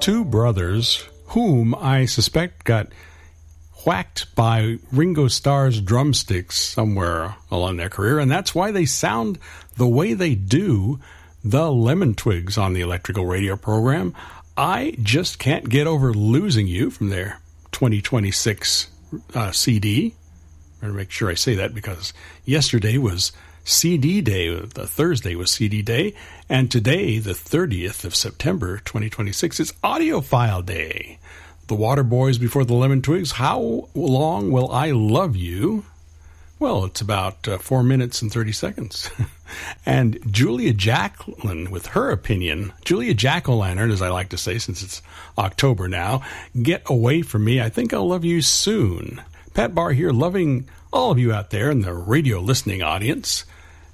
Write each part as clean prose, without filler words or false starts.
two brothers whom I suspect got whacked by Ringo Starr's drumsticks somewhere along their career, and that's why they sound the way they do, the Lemon Twigs on the Electrical Radio program. I just can't get over losing you from their 2026 CD. I'm going to make sure I say that because yesterday was CD Day, the Thursday was CD Day, and today, the 30th of September, 2026, is Audiophile Day. The Waterboys before the Lemon Twigs, How Long Will I Love You? Well, it's about 4 minutes and 30 seconds. And Julia Jacqueline, with her opinion, Julia Jack-O-Lantern, as I like to say since it's October now, Get Away From Me, I Think I'll Love You Soon. Pat Barr here, loving all of you out there in the radio listening audience.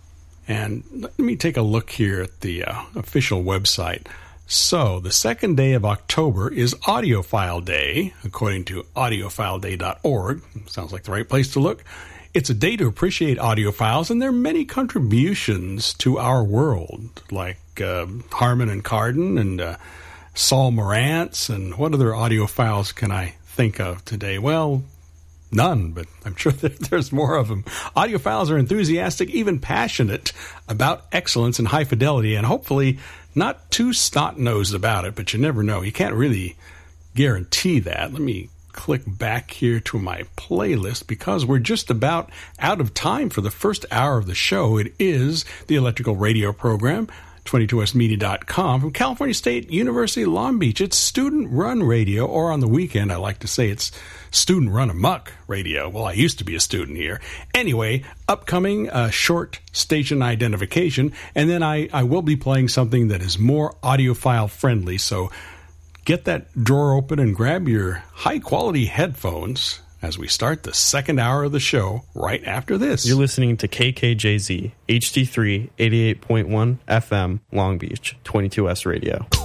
And let me take a look here at the official website. So, the second day of October is Audiophile Day, according to audiophileday.org. Sounds like the right place to look. It's a day to appreciate audiophiles and their many contributions to our world, like Harman and Kardon and Saul Morantz. And what other audiophiles can I think of today? Well, none, but I'm sure there's more of them. Audiophiles are enthusiastic, even passionate about excellence and high fidelity, and hopefully not too snot-nosed about it, but you never know. You can't really guarantee that. Let me click back here to my playlist because we're just about out of time for the first hour of the show. It is the Electrical Radio program, 22smedia.com, from California State University, Long Beach. It's student-run radio, or on the weekend, I like to say it's student-run amok radio. Well, I used to be a student here. Anyway, upcoming short station identification, and then I will be playing something that is more audiophile-friendly, so get that drawer open and grab your high-quality headphones as we start the second hour of the show right after this. You're listening to KKJZ, HD3, 88.1 FM, Long Beach, 22S Radio.